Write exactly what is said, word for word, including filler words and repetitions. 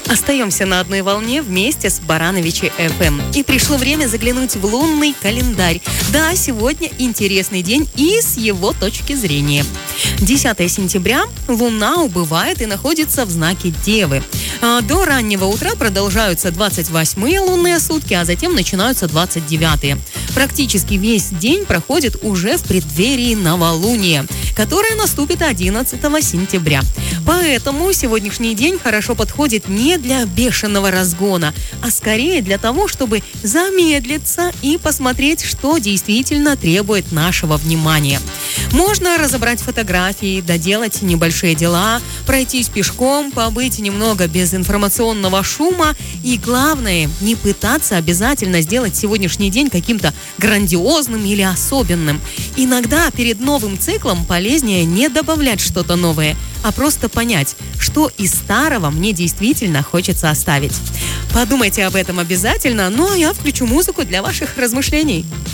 Остаемся на одной волне вместе с Барановичи эф эм. И пришло время заглянуть в лунный календарь. Да, сегодня интересный день и с его точки зрения. десятое сентября Луна убывает и находится в знаке Девы. До раннего утра продолжаются двадцать восьмые лунные сутки, а затем начинаются двадцать девятые. Практически весь день проходит уже в преддверии новолуния, которое наступит одиннадцатого сентября. Поэтому сегодняшний день хорошо подходит не для бешеного разгона, а скорее для того, чтобы замедлиться и посмотреть, что действительно требует нашего внимания. Можно разобрать фотографии, доделать небольшие дела, пройтись пешком, побыть немного без информационного шума и, главное, не пытаться обязательно сделать сегодняшний день каким-то грандиозным или особенным. Иногда перед новым циклом полезнее не добавлять что-то новое, а просто понять, что из старого мне действительно хочется оставить. Подумайте об этом обязательно, ну а я включу музыку для ваших размышлений.